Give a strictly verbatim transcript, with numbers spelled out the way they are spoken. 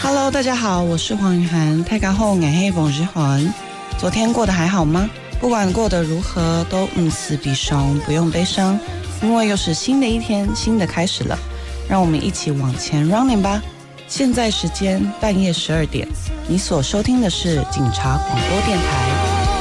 Hello， 大家好，我是黄雨涵。大家好，我是彭之涵。昨天过得还好吗？不管过得如何，都唔死必伤，不用悲伤，因为又是新的一天，新的开始了。让我们一起往前 running 吧。现在时间半夜十二点，你所收听的是警察广播电台。